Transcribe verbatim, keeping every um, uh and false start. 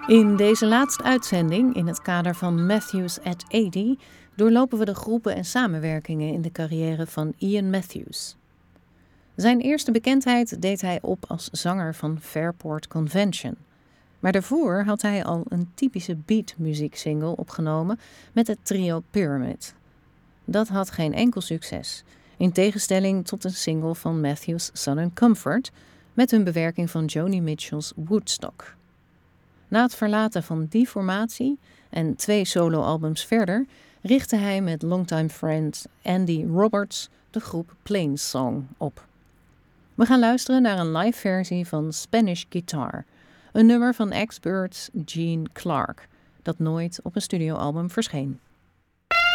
In deze laatste uitzending, in het kader van Matthews at tachtig, doorlopen we de groepen en samenwerkingen in de carrière van Ian Matthews. Zijn eerste bekendheid deed hij op als zanger van Fairport Convention. Maar daarvoor had hij al een typische beatmuzieksingle opgenomen met het trio Pyramid. Dat had geen enkel succes, in tegenstelling tot een single van Matthews' Southern Comfort met hun bewerking van Joni Mitchell's Woodstock. Na het verlaten van die formatie en twee soloalbums verder richtte hij met longtime friend Andy Roberts de groep Plainsong op. We gaan luisteren naar een live versie van Spanish Guitar, een nummer van ex-Byrds Gene Clark, dat nooit op een studioalbum verscheen.